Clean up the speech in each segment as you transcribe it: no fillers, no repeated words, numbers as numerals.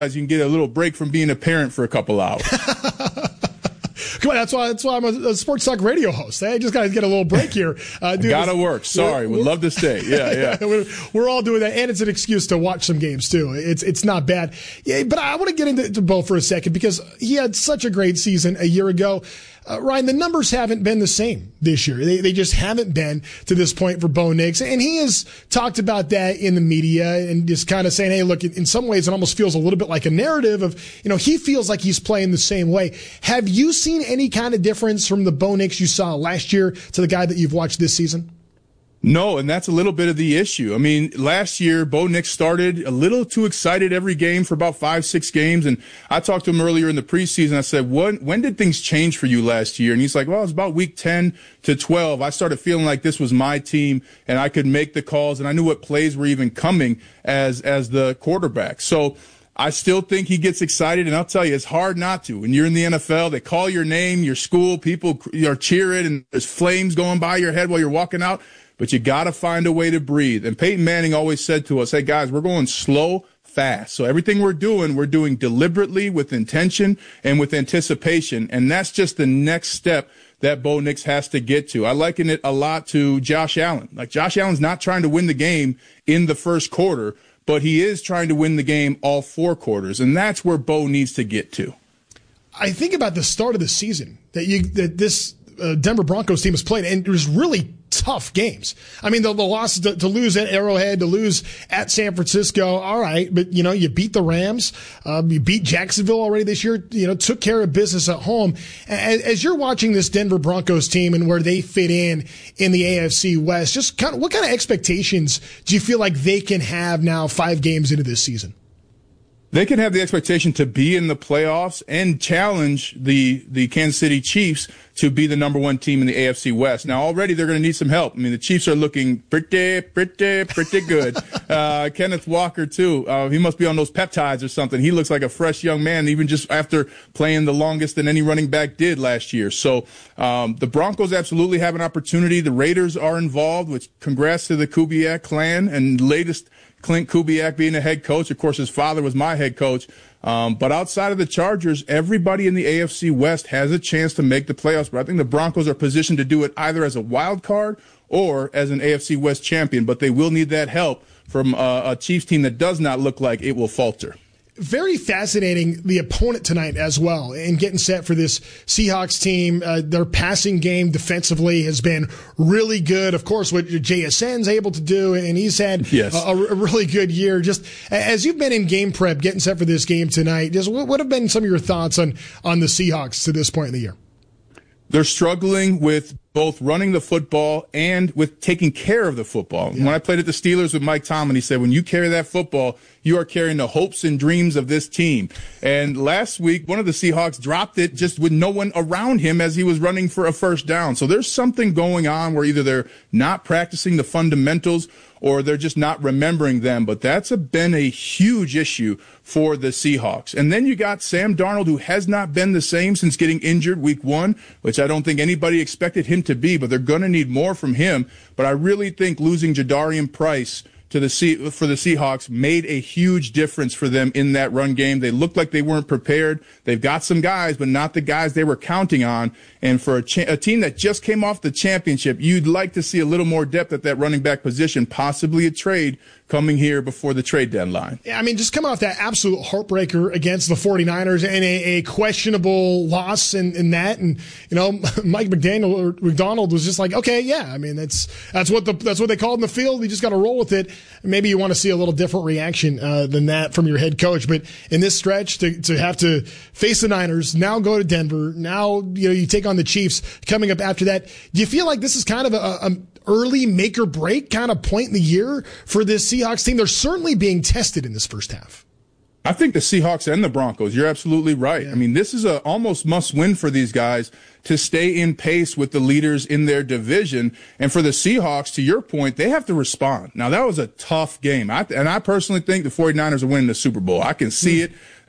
you can get a little break from being a parent for a couple hours. Come on, that's why I'm a sports talk radio host. I just got to get a little break here. Gotta work. Sorry, would love to stay. Yeah. We're all doing that, and it's an excuse to watch some games too. It's not bad. Yeah, but I want to get into Bo for a second because he had such a great season a year ago. Ryan, the numbers haven't been the same this year. They just haven't been to this point for Bo Nix. And he has talked about that in the media and just kind of saying, hey, look, in some ways it almost feels a little bit like a narrative of, he feels like he's playing the same way. Have you seen any kind of difference from the Bo Nix you saw last year to the guy that you've watched this season? No, and that's a little bit of the issue. I mean, last year, Bo Nix started a little too excited every game for about 5-6 games. And I talked to him earlier in the preseason. I said, when did things change for you last year? And he's like, well, it was about week 10 to 12. I started feeling like this was my team and I could make the calls and I knew what plays were even coming as the quarterback. So I still think he gets excited, and I'll tell you, it's hard not to. When you're in the NFL, they call your name, your school, people are cheering, and there's flames going by your head while you're walking out. But you got to find a way to breathe. And Peyton Manning always said to us, hey, guys, we're going slow, fast. So everything we're doing deliberately with intention and with anticipation. And that's just the next step that Bo Nix has to get to. I liken it a lot to Josh Allen. Like, Josh Allen's not trying to win the game in the first quarter, but he is trying to win the game all 4 quarters. And that's where Bo needs to get to. I think about the start of the season that this Denver Broncos team has played, and it was really tough games. I mean, the loss to lose at Arrowhead, to lose at San Francisco, all right, but you beat the Rams, you beat Jacksonville already this year, took care of business at home. As you're watching this Denver Broncos team and where they fit in the AFC West, just what kind of expectations do you feel like they can have now 5 games into this season? They can have the expectation to be in the playoffs and challenge the Kansas City Chiefs to be the number 1 team in the AFC West. Now, already they're going to need some help. I mean, the Chiefs are looking pretty good. Kenneth Walker, too. He must be on those peptides or something. He looks like a fresh young man, even just after playing the longest that any running back did last year. So the Broncos absolutely have an opportunity. The Raiders are involved, which congrats to the Kubiak clan and latest Clint Kubiak being a head coach. Of course, his father was my head coach. But outside of the Chargers, everybody in the AFC West has a chance to make the playoffs. But I think the Broncos are positioned to do it either as a wild card or as an AFC West champion. But they will need that help from a Chiefs team that does not look like it will falter. Very fascinating, the opponent tonight as well, and getting set for this Seahawks team. Their passing game defensively has been really good. Of course, what JSN's able to do, and he's had a really good year. Just as you've been in game prep, getting set for this game tonight, just what have been some of your thoughts on the Seahawks to this point in the year? They're struggling with both running the football and with taking care of the football. Yeah. When I played at the Steelers with Mike Tomlin, he said, when you carry that football, you are carrying the hopes and dreams of this team. And last week, one of the Seahawks dropped it just with no one around him as he was running for a first down. So there's something going on where either they're not practicing the fundamentals or they're just not remembering them. But that's been a huge issue for the Seahawks. And then you got Sam Darnold, who has not been the same since getting injured week 1, which I don't think anybody expected him to be, but they're going to need more from him. But I really think losing Jadarian Price for the Seahawks made a huge difference for them in that run game. They looked like they weren't prepared. They've got some guys, but not the guys they were counting on. And for a team that just came off the championship, you'd like to see a little more depth at that running back position, possibly a trade coming here before the trade deadline. Yeah, I mean, just coming off that absolute heartbreaker against the 49ers and a questionable loss in that. And, Mike McDonald was just like, okay, yeah, I mean, that's what they called in the field. You just got to roll with it. Maybe you want to see a little different reaction than that from your head coach. But in this stretch, to have to face the Niners, now go to Denver, now you take on the Chiefs coming up after that. Do you feel like this is kind of a early make or break kind of point in the year for this Seahawks team? They're certainly being tested in this first half. I think the Seahawks and the Broncos, you're absolutely right. Yeah. I mean, this is a almost must win for these guys to stay in pace with the leaders in their division. And for the Seahawks, to your point, they have to respond. Now, that was a tough game. I personally think the 49ers are winning the Super Bowl. I can see it.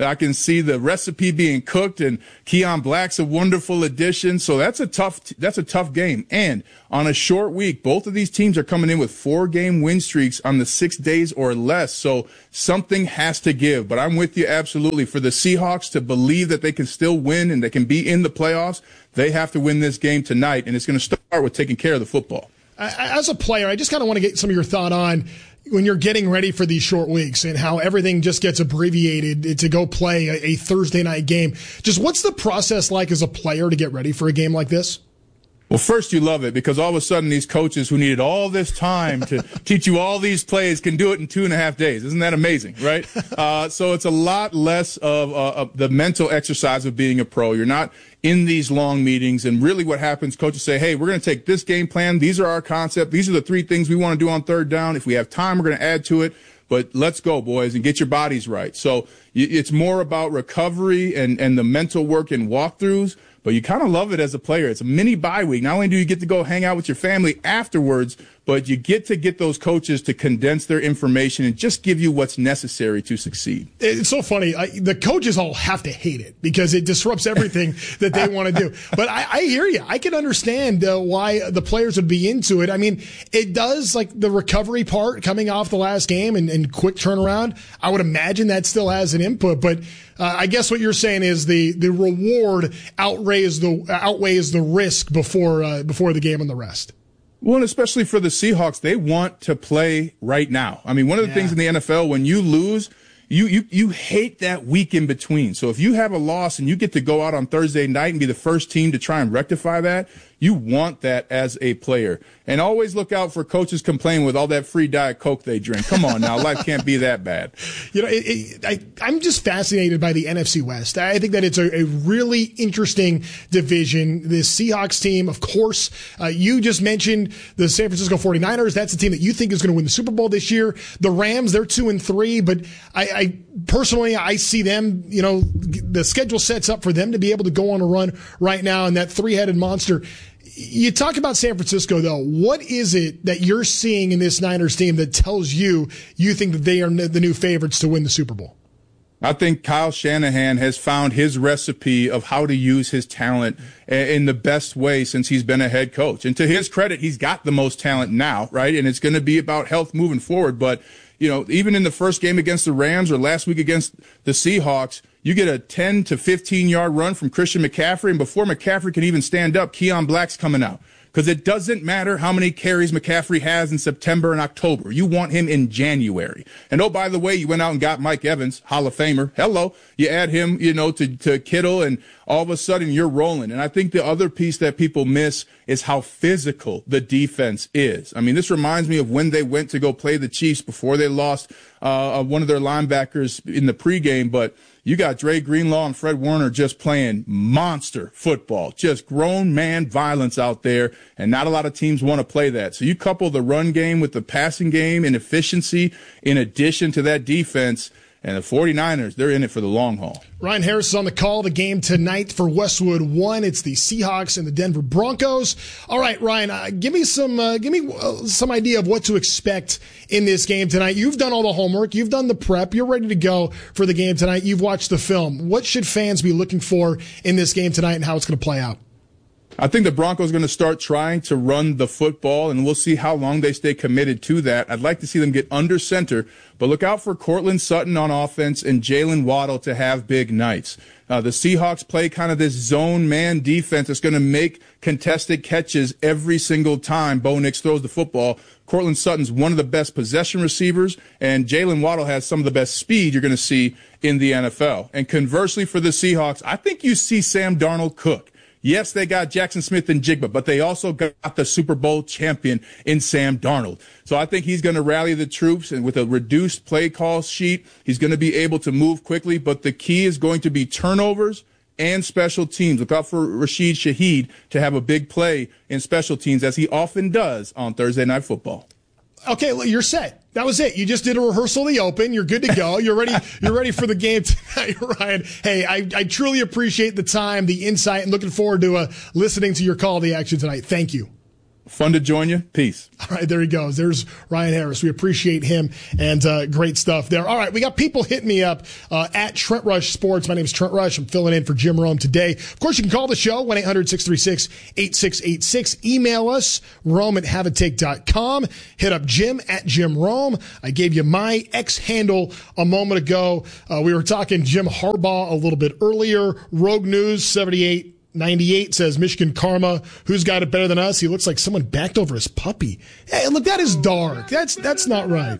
I can see the recipe being cooked, and Keon Black's a wonderful addition. So that's a tough game. And on a short week, both of these teams are coming in with 4-game win streaks on the 6 days or less. So something has to give. But I'm with you absolutely. For the Seahawks to believe that they can still win and they can be in the playoffs, they have to win this game tonight. And it's going to start with taking care of the football. As a player, I just kind of want to get some of your thought on when you're getting ready for these short weeks and how everything just gets abbreviated to go play a Thursday night game. Just what's the process like as a player to get ready for a game like this? Well, first you love it because all of a sudden these coaches who needed all this time to teach you all these plays can do it in 2.5 days. Isn't that amazing, right? So it's a lot less of the mental exercise of being a pro. You're not in these long meetings, and really what happens, coaches say, hey, we're going to take this game plan. These are our concept. These are the 3 things we want to do on third down. If we have time, we're going to add to it. But let's go, boys, and get your bodies right. So it's more about recovery and the mental work and walkthroughs. But you kind of love it as a player. It's a mini bye week. Not only do you get to go hang out with your family afterwards, but you get to get those coaches to condense their information and just give you what's necessary to succeed. It's so funny. The coaches all have to hate it because it disrupts everything that they want to do. But I hear you. I can understand why the players would be into it. I mean, it does, like the recovery part coming off the last game and quick turnaround. I would imagine that still has an input. But I guess what you're saying is the reward outweighs the risk before the game and the rest. Well, and especially for the Seahawks, they want to play right now. I mean, one of the things in the NFL, when you lose, you hate that week in between. So if you have a loss and you get to go out on Thursday night and be the first team to try and rectify that, you want that as a player. And always look out for coaches complaining with all that free Diet Coke they drink. Come on now, life can't be that bad. You know, I'm just fascinated by the NFC West. I think that it's a really interesting division. The Seahawks team, of course, you just mentioned the San Francisco 49ers. That's the team that you think is going to win the Super Bowl this year. The Rams, they're 2-3, but I personally, I see them, you know, the schedule sets up for them to be able to go on a run right now, and that 3-headed monster. You talk about San Francisco, though. What is it that you're seeing in this Niners team that tells you think that they are the new favorites to win the Super Bowl? I think Kyle Shanahan has found his recipe of how to use his talent in the best way since he's been a head coach. And to his credit, he's got the most talent now, right? And it's going to be about health moving forward. But, you know, even in the first game against the Rams or last week against the Seahawks, you get a 10 to 15-yard run from Christian McCaffrey, and before McCaffrey can even stand up, Keon Black's coming out. Because it doesn't matter how many carries McCaffrey has in September and October. You want him in January. And oh, by the way, you went out and got Mike Evans, Hall of Famer. Hello. You add him, you know, to Kittle, and all of a sudden you're rolling. And I think the other piece that people miss is how physical the defense is. I mean, this reminds me of when they went to go play the Chiefs before they lost one of their linebackers in the pregame, but you got Dre Greenlaw and Fred Warner just playing monster football, just grown man violence out there, and not a lot of teams want to play that. So you couple the run game with the passing game and efficiency in addition to that defense, and the 49ers, they're in it for the long haul. Ryan Harris is on the call. The game tonight for Westwood 1. It's the Seahawks and the Denver Broncos. All right, Ryan, give me some idea of what to expect in this game tonight. You've done all the homework. You've done the prep. You're ready to go for the game tonight. You've watched the film. What should fans be looking for in this game tonight and how it's going to play out? I think the Broncos are going to start trying to run the football, and we'll see how long they stay committed to that. I'd like to see them get under center, but look out for Cortland Sutton on offense and Jalen Waddle to have big nights. The Seahawks play kind of this zone man defense that's going to make contested catches every single time Bo Nix throws the football. Cortland Sutton's one of the best possession receivers, and Jalen Waddle has some of the best speed you're going to see in the NFL. And conversely for the Seahawks, I think you see Sam Darnold cook. Yes, they got Jackson Smith and Jigba, but they also got the Super Bowl champion in Sam Darnold. So I think he's going to rally the troops, and with a reduced play call sheet, he's going to be able to move quickly. But the key is going to be turnovers and special teams. Look out for Rashid Shaheed to have a big play in special teams, as he often does on Thursday Night Football. Okay, you're set. That was it. You just did a rehearsal of the Open. You're good to go. You're ready. You're ready for the game tonight, Ryan. Hey, I truly appreciate the time, the insight, and looking forward to listening to your call to the action tonight. Thank you. Fun to join you. Peace. All right, there he goes. There's Ryan Harris. We appreciate him, and great stuff there. All right, we got people hitting me up at Trent Rush Sports. My name is Trent Rush. I'm filling in for Jim Rome today. Of course, you can call the show, 1-800-636-8686. Email us, rome@haveatake.com. Hit up Jim at Jim Rome. I gave you my X handle a moment ago. We were talking Jim Harbaugh a little bit earlier. Rogue News 7898 says, Michigan Karma, who's got it better than us? He looks like someone backed over his puppy. Hey, look, that is dark. That's not right.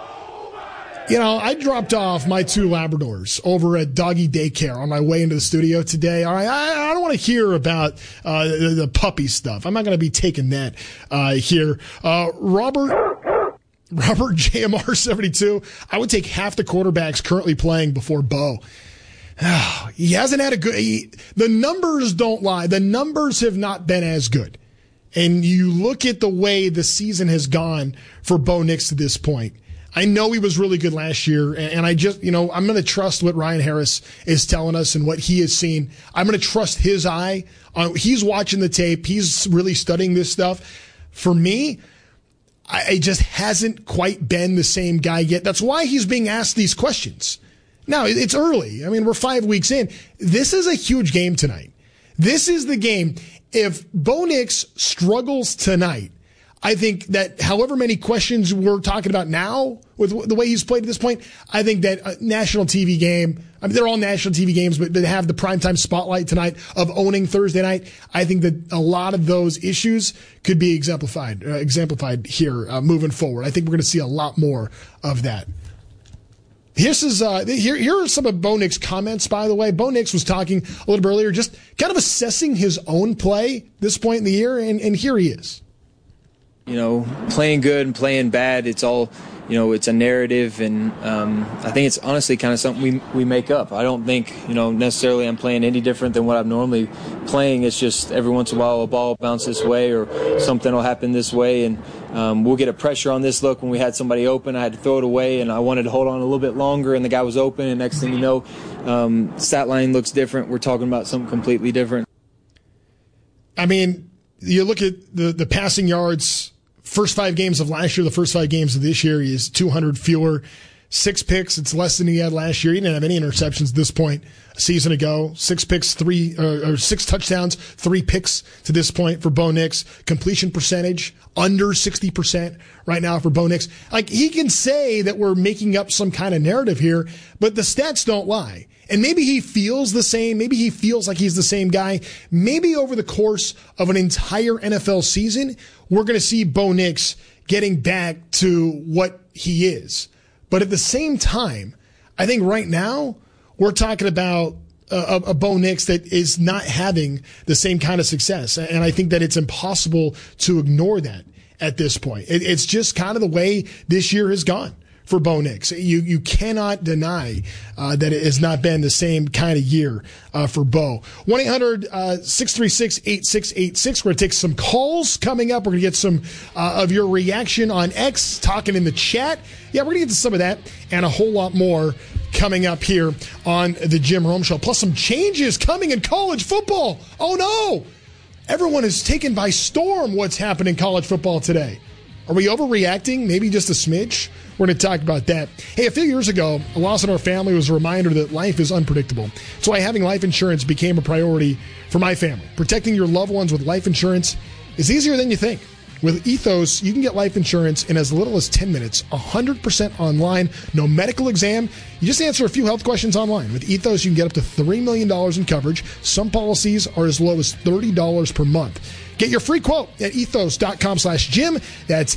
You know, I dropped off my 2 Labradors over at Doggy Daycare on my way into the studio today. All right, I don't want to hear about the puppy stuff. I'm not going to be taking that here. Robert JMR 72, I would take half the quarterbacks currently playing before Bo. He hasn't had a good. The numbers don't lie. The numbers have not been as good. And you look at the way the season has gone for Bo Nix to this point. I know he was really good last year, and I just, I'm going to trust what Ryan Harris is telling us and what he has seen. I'm going to trust his eye. He's watching the tape. He's really studying this stuff. For me, I just hasn't quite been the same guy yet. That's why he's being asked these questions. Now, it's early. I mean, we're 5 weeks in. This is a huge game tonight. This is the game. If Bo Nix struggles tonight, I think that however many questions we're talking about now with the way he's played at this point, I think that a national TV game, I mean, they're all national TV games, but they have the primetime spotlight tonight of owning Thursday night. I think that a lot of those issues could be exemplified here moving forward. I think we're going to see a lot more of that. Here are some of Bo Nix's comments, by the way. Bo Nix was talking a little bit earlier, just kind of assessing his own play this point in the year, and here he is. Playing good and playing bad, it's all, it's a narrative, and I think it's honestly kind of something we make up. I don't think, necessarily I'm playing any different than what I'm normally playing. It's just every once in a while a ball will bounce this way or something will happen this way, and we'll get a pressure on this look. When we had somebody open, I had to throw it away, and I wanted to hold on a little bit longer, and the guy was open, and next thing you know, stat line looks different. We're talking about something completely different. I mean, you look at the passing yards, first 5 games of last year, the first 5 games of this year, he is 200 fewer. 6 picks, it's less than he had last year. He didn't have any interceptions at this point a season ago. 6 picks, 6 touchdowns, 3 picks to this point for Bo Nix. Completion percentage under 60% right now for Bo Nix. Like, he can say that we're making up some kind of narrative here, but the stats don't lie. And maybe he feels the same. Maybe he feels like he's the same guy. Maybe over the course of an entire NFL season, we're going to see Bo Nix getting back to what he is. But at the same time, I think right now we're talking about a Bo Nix that is not having the same kind of success. And I think that it's impossible to ignore that at this point. It's just kind of the way this year has gone for Bo Nix. You cannot deny that it has not been the same kind of year for Bo. 1-800-636-8686. We're going to take some calls coming up. We're going to get some of your reaction on X, talking in the chat. Yeah, we're going to get to some of that and a whole lot more coming up here on the Jim Rome Show. Plus some changes coming in college football. Oh, no. Everyone is taken by storm what's happening in college football today. Are we overreacting? Maybe just a smidge? We're going to talk about that. Hey, a few years ago, a loss in our family was a reminder that life is unpredictable. That's why having life insurance became a priority for my family. Protecting your loved ones with life insurance is easier than you think. With Ethos, you can get life insurance in as little as 10 minutes, 100% online, no medical exam. You just answer a few health questions online. With Ethos, you can get up to $3 million in coverage. Some policies are as low as $30 per month. Get your free quote at ethos.com/Jim. That's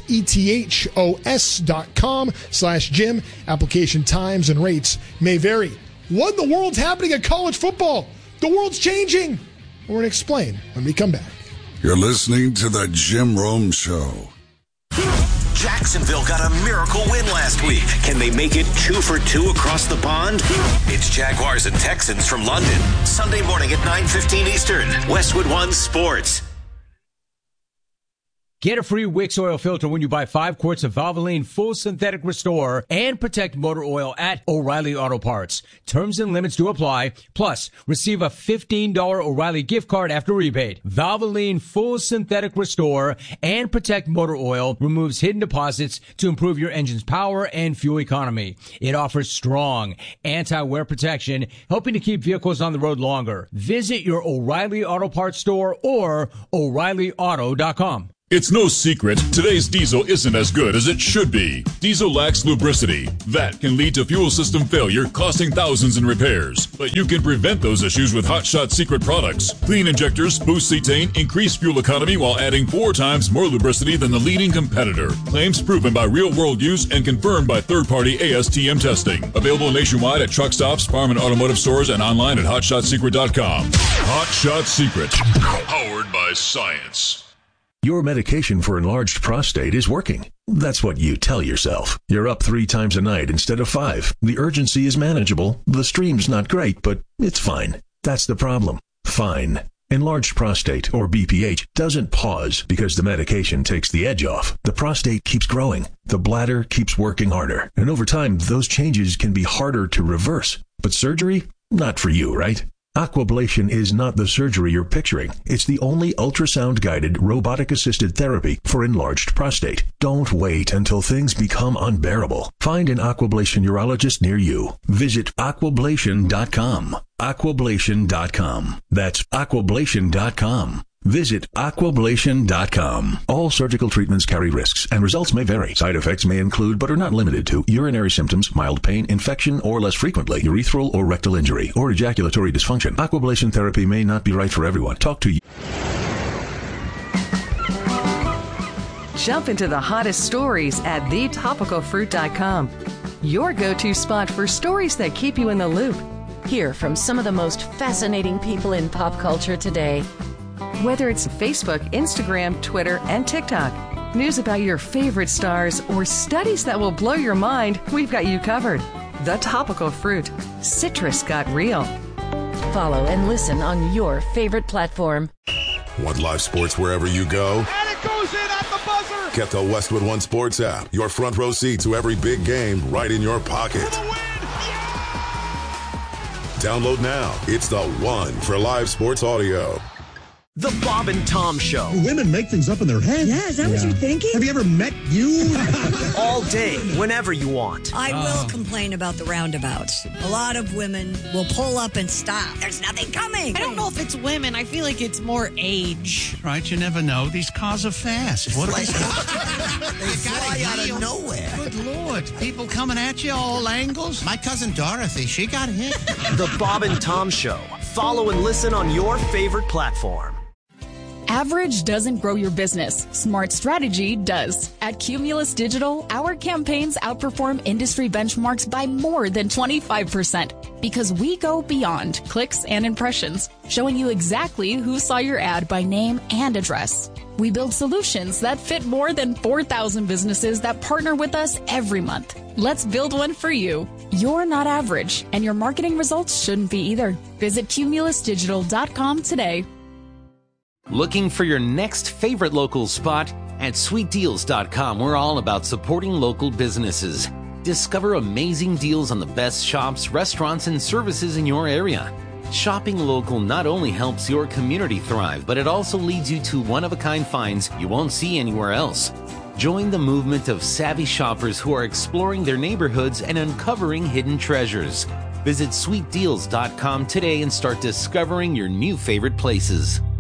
ethos.com/Jim. Application times and rates may vary. What in the world's happening in college football? The world's changing. We're going to explain when we come back. You're listening to the Jim Rome Show. Jacksonville got a miracle win last week. Can they make it 2 for 2 across the pond? It's Jaguars and Texans from London. Sunday morning at 9:15 Eastern. Westwood One Sports. Get a free Wix oil filter when you buy 5 quarts of Valvoline Full Synthetic Restore and Protect Motor Oil at O'Reilly Auto Parts. Terms and limits do apply. Plus, receive a $15 O'Reilly gift card after rebate. Valvoline Full Synthetic Restore and Protect Motor Oil removes hidden deposits to improve your engine's power and fuel economy. It offers strong anti-wear protection, helping to keep vehicles on the road longer. Visit your O'Reilly Auto Parts store or O'ReillyAuto.com. It's no secret, today's diesel isn't as good as it should be. Diesel lacks lubricity. That can lead to fuel system failure, costing thousands in repairs. But you can prevent those issues with Hot Shot Secret products. Clean injectors boost cetane, increase fuel economy while adding 4 times more lubricity than the leading competitor. Claims proven by real-world use and confirmed by third-party ASTM testing. Available nationwide at truck stops, farm and automotive stores, and online at HotShotSecret.com. Hot Shot Secret. Powered by science. Your medication for enlarged prostate is working. That's what you tell yourself. You're up 3 times a night instead of 5. The urgency is manageable. The stream's not great, but it's fine. That's the problem. Fine. Enlarged prostate, or BPH, doesn't pause because the medication takes the edge off. The prostate keeps growing. The bladder keeps working harder. And over time, those changes can be harder to reverse. But surgery? Not for you, right? Aquablation is not the surgery you're picturing. It's the only ultrasound-guided, robotic-assisted therapy for enlarged prostate. Don't wait until things become unbearable. Find an Aquablation urologist near you. Visit Aquablation.com. Aquablation.com. That's Aquablation.com. Visit Aquablation.com. All surgical treatments carry risks, and results may vary. Side effects may include, but are not limited to, urinary symptoms, mild pain, infection, or less frequently, urethral or rectal injury, or ejaculatory dysfunction. Aquablation therapy may not be right for everyone. Talk to you. Jump into the hottest stories at thetopicalfruit.com. Your go-to spot for stories that keep you in the loop. Hear from some of the most fascinating people in pop culture today. Whether it's Facebook, Instagram, Twitter, and TikTok, news about your favorite stars, or studies that will blow your mind, we've got you covered. The Topical Fruit. Citrus got real. Follow and listen on your favorite platform. Want live sports wherever you go? And it goes in at the buzzer! Get the Westwood One Sports app. Your front row seat to every big game right in your pocket. Download now. It's the one for live sports audio. The Bob and Tom Show. Women make things up in their head. Yeah, is that what you're thinking? Have you ever met you? All day, whenever you want. I will complain about the roundabouts. A lot of women will pull up and stop. There's nothing coming. I don't know if it's women. I feel like it's more age. Right, you never know. These cars are fast. What they fly out of nowhere. Good Lord. People coming at you all angles. My cousin Dorothy, she got hit. The Bob and Tom Show. Follow and listen on your favorite platform. Average doesn't grow your business. Smart strategy does. At Cumulus Digital, our campaigns outperform industry benchmarks by more than 25% because we go beyond clicks and impressions, showing you exactly who saw your ad by name and address. We build solutions that fit more than 4,000 businesses that partner with us every month. Let's build one for you. You're not average, and your marketing results shouldn't be either. Visit cumulusdigital.com today. Looking for your next favorite local spot? At sweetdeals.com, we're all about supporting local businesses. Discover amazing deals on the best shops, restaurants, and services in your area. Shopping local not only helps your community thrive, but it also leads you to one-of-a-kind finds you won't see anywhere else. Join the movement of savvy shoppers who are exploring their neighborhoods and uncovering hidden treasures. Visit sweetdeals.com today and start discovering your new favorite places.